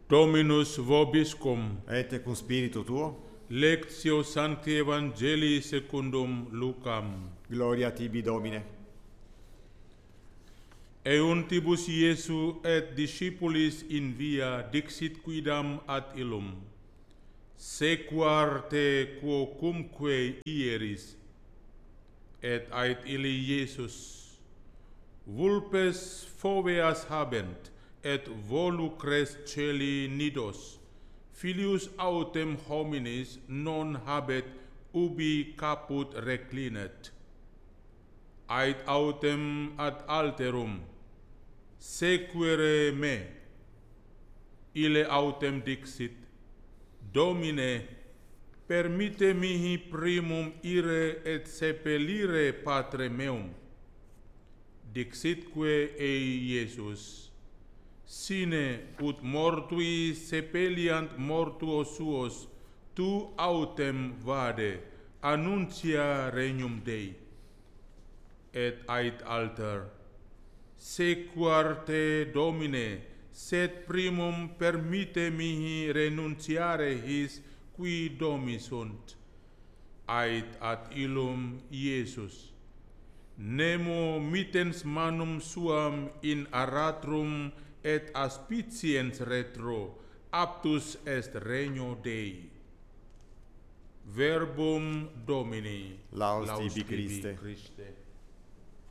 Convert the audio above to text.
Dominus vobiscum, et cum spiritu tuo, lectio Sancti Evangelii secundum Lucam. gloria tibi Domine. Euntibus Iesu et discipulis in via dixit quidam ad illum, sequar te quocumque ieris, et ait illi Iesus, vulpes foveas habent, et volucres celi nidos, filius autem hominis non habet ubi caput reclinet. Ait autem ad alterum, sequere me. Ille autem dixit, Domine, permitte mihi primum ire et sepelire patre meum. Dixitque ei Iesus, sine ut mortui sepeliant mortuos suos, tu autem vade, annuncia regnum Dei. Et ait alter, sequar te Domine, sed primum permitte mihi renunciare his qui domi sunt. Ait ad illum Iesus, nemo mittens manum suam in aratrum et aspiciens retro, aptus est regno Dei. Verbum Domini. Laus tibi Christe. Christe.